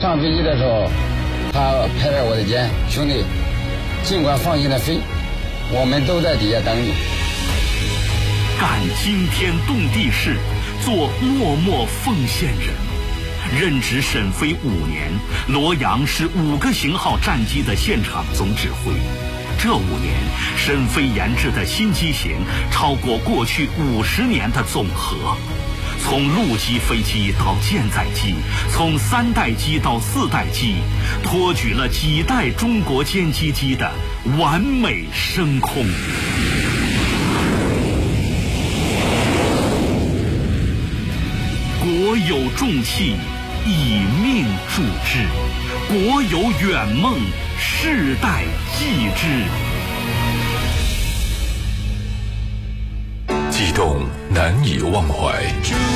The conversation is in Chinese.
上飞机的时候，他拍拍我的肩，兄弟，尽管放心的飞，我们都在底下等你。 干惊天动地事，做默默奉献人。任职沈飞5年，罗阳是5个型号战机的现场总指挥。这5年，沈飞研制的新机型超过过去50年的总和。从陆基飞机到舰载机，从3代机到4代机，托举了几代中国歼击机的完美升空。国有重器，以命铸之；国有远梦，世代继之。 激动难以忘怀。